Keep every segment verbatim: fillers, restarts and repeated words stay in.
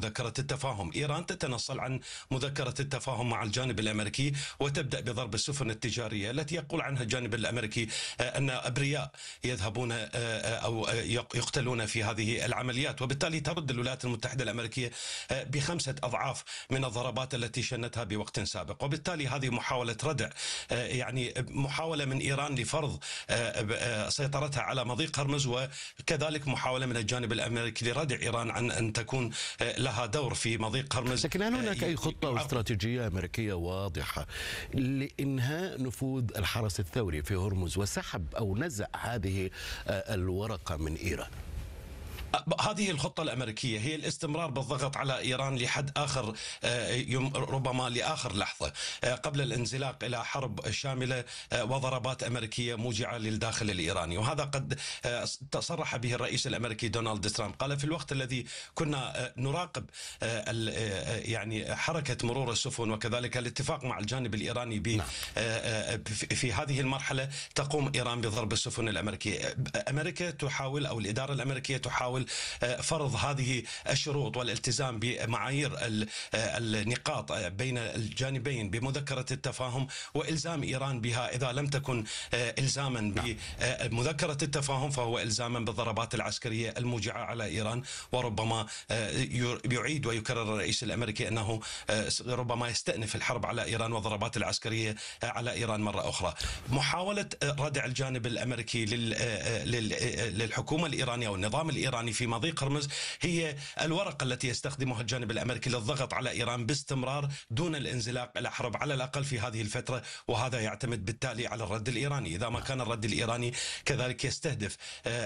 مذكرة التفاهم. إيران تتنصل عن مذكرة التفاهم مع الجانب الأمريكي وتبدأ بضرب السفن التجارية التي يقول عنها الجانب الأمريكي أن أبرياء يذهبون أو يقتلون في هذه العمليات، وبالتالي ترد الولايات المتحدة الأمريكية بخمسة أضعاف من الضربات التي شنتها بوقت سابق. وبالتالي هذه محاولة ردع، يعني محاولة من إيران لفرض سيطرتها على مضيق هرمز، وكذلك محاولة من الجانب الأمريكي لردع إيران عن أن تكون لها دور في مضيق هرمز. لكن هل هناك أي خطة واستراتيجية أمريكية واضحة لإنهاء نفوذ الحرس الثوري في هرمز وسحب أو نزع هذه الورقة من إيران؟ هذه الخطة الأمريكية هي الاستمرار بالضغط على إيران لحد آخر، ربما لآخر لحظة قبل الانزلاق إلى حرب شاملة وضربات أمريكية موجعة للداخل الإيراني. وهذا قد تصرح به الرئيس الأمريكي دونالد ترامب، قال في الوقت الذي كنا نراقب يعني حركة مرور السفن وكذلك الاتفاق مع الجانب الإيراني ب في هذه المرحلة تقوم إيران بضرب السفن الأمريكية. أمريكا تحاول أو الإدارة الأمريكية تحاول فرض هذه الشروط والالتزام بمعايير النقاط بين الجانبين بمذكرة التفاهم وإلزام إيران بها. إذا لم تكن إلزاما بمذكرة التفاهم فهو إلزاما بالضربات العسكرية الموجعة على إيران. وربما يعيد ويكرر الرئيس الأمريكي أنه ربما يستأنف الحرب على إيران والضربات العسكرية على إيران مرة أخرى. محاولة ردع الجانب الأمريكي للحكومة الإيرانية والنظام الإيراني في مضيق هرمز هي الورقة التي يستخدمها الجانب الأمريكي للضغط على إيران باستمرار دون الانزلاق إلى حرب على الأقل في هذه الفترة. وهذا يعتمد بالتالي على الرد الإيراني. إذا ما كان الرد الإيراني كذلك يستهدف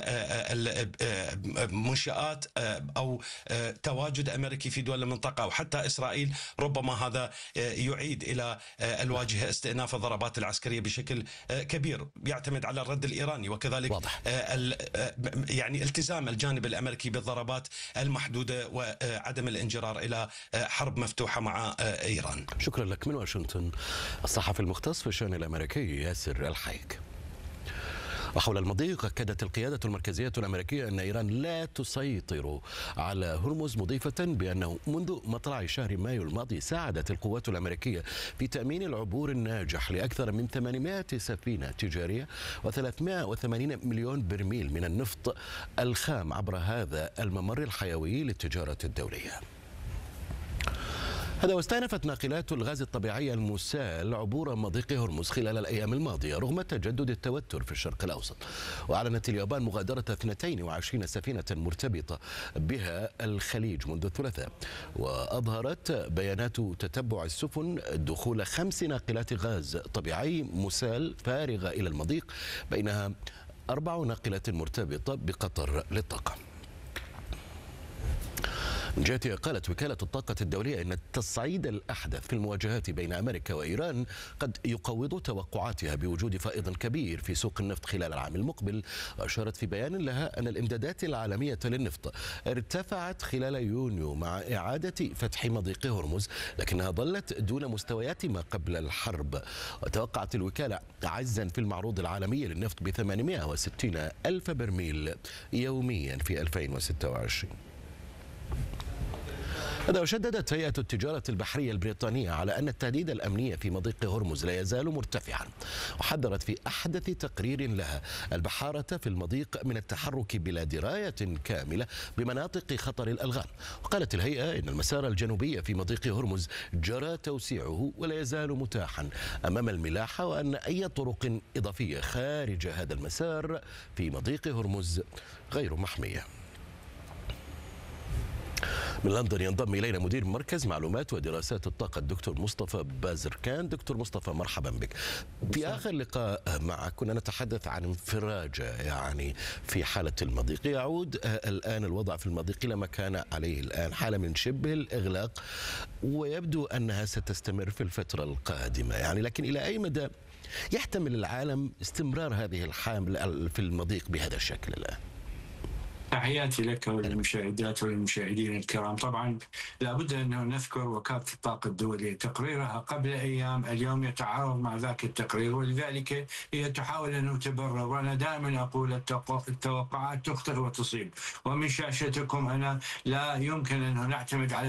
منشآت أو تواجد أمريكي في دول المنطقة أو حتى إسرائيل، ربما هذا يعيد إلى الواجهة استئناف الضربات العسكرية بشكل كبير. يعتمد على الرد الإيراني وكذلك واضح. يعني التزام الجانب الأمريكي بالضربات المحدودة وعدم الانجرار إلى حرب مفتوحة مع إيران. شكرا لك. من واشنطن الصحفي المختص في الشأن الأمريكي ياسر الحيك. وحول المضيق أكدت القيادة المركزية الأمريكية أن إيران لا تسيطر على هرمز، مضيفة بأنه منذ مطلع شهر مايو الماضي ساعدت القوات الأمريكية في تأمين العبور الناجح لأكثر من ثمانمائة سفينة تجارية وثلاثمائة وثمانين مليون برميل من النفط الخام عبر هذا الممر الحيوي للتجارة الدولية. هذا واستأنفت ناقلات الغاز الطبيعي المسال عبور مضيق هرمز خلال الأيام الماضية رغم تجدد التوتر في الشرق الأوسط. وأعلنت اليابان مغادرة اثنتين وعشرين سفينة مرتبطة بها الخليج منذ الثلاثاء. وأظهرت بيانات تتبع السفن دخول خمس ناقلات غاز طبيعي مسال فارغة إلى المضيق، بينها أربع ناقلات مرتبطة بقطر للطاقة. من جهتها قالت وكالة الطاقة الدولية أن التصعيد الأحدث في المواجهات بين أمريكا وإيران قد يقوض توقعاتها بوجود فائض كبير في سوق النفط خلال العام المقبل. وأشارت في بيان لها أن الإمدادات العالمية للنفط ارتفعت خلال يونيو مع إعادة فتح مضيق هرمز، لكنها ظلت دون مستويات ما قبل الحرب. وتوقعت الوكالة عجزا في المعروض العالمي للنفط ب ثمانمائة وستين ألف برميل يوميا في ألفين وستة وعشرين. هذا وشددت هيئة التجارة البحرية البريطانية على أن التهديد الأمني في مضيق هرمز لا يزال مرتفعا، وحذرت في أحدث تقرير لها البحارة في المضيق من التحرك بلا دراية كاملة بمناطق خطر الألغام. وقالت الهيئة إن المسار الجنوبي في مضيق هرمز جرى توسيعه ولا يزال متاحا أمام الملاحة، وأن أي طرق إضافية خارج هذا المسار في مضيق هرمز غير محمية. من لندن ينضم إلينا مدير مركز معلومات ودراسات الطاقة الدكتور مصطفى بازركان. دكتور مصطفى مرحبا بك. في آخر لقاء معك كنا نتحدث عن انفراجة يعني في حالة المضيق، يعود الآن الوضع في المضيق إلى ما كان عليه الآن، حالة من شبه الإغلاق، ويبدو أنها ستستمر في الفترة القادمة يعني. لكن إلى أي مدى يحتمل العالم استمرار هذه الحالة في المضيق بهذا الشكل الآن؟ تحياتي لك وللمشاهدات والمشاهدين الكرام. طبعا لابد أن نذكر وكالة الطاقة الدولية تقريرها قبل أيام اليوم يتعارض مع ذاك التقرير، ولذلك هي تحاول أن تبرر. وأنا دائما أقول التوقعات تخطئ وتصيب، ومن شاشتكم أنا لا يمكن أن نعتمد على